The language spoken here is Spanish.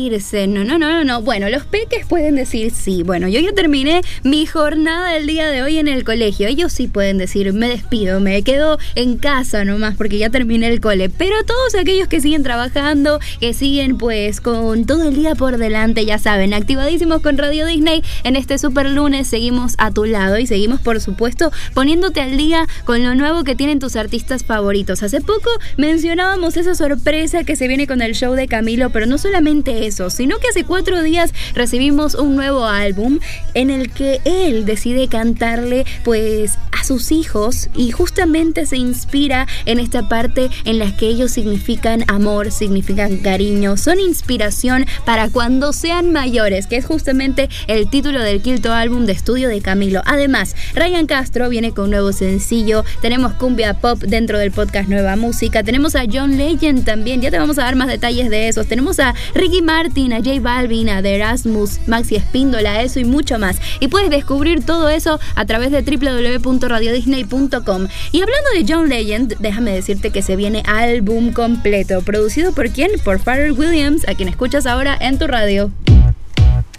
despedirse. No. Bueno, los peques pueden decir sí. Bueno, yo ya terminé mi jornada del día de hoy en el colegio. Ellos sí pueden decir, me despido, me quedo en casa nomás porque ya terminé el cole. Pero todos aquellos que siguen trabajando, que siguen pues con todo el día por delante, ya saben, activadísimos con Radio Disney. En este super lunes seguimos a tu lado y seguimos, por supuesto, poniéndote al día con lo nuevo que tienen tus artistas favoritos. Hace poco mencionábamos esa sorpresa que se viene con el show de Camilo, pero no solamente eso, sino que hace 4 días recibimos un nuevo álbum en el que él decide cantarle pues a sus hijos y justamente se inspira en esta parte en la que ellos significan amor, significan cariño, son inspiración para cuando sean mayores, que es justamente el título del quinto álbum de estudio de Camilo. Además, Ryan Castro viene con un nuevo sencillo, tenemos cumbia pop dentro del podcast Nueva Música, tenemos a John Legend también, ya te vamos a dar más detalles de esos, tenemos a Ricky Martin, a J Balvin, a The Erasmus, Maxi Espíndola, eso y mucho más. Y puedes descubrir todo eso a través de www.radiodisney.com. Y hablando de John Legend, déjame decirte que se viene álbum completo, producido por ¿quién? Por Pharrell Williams, a quien escuchas ahora en tu radio.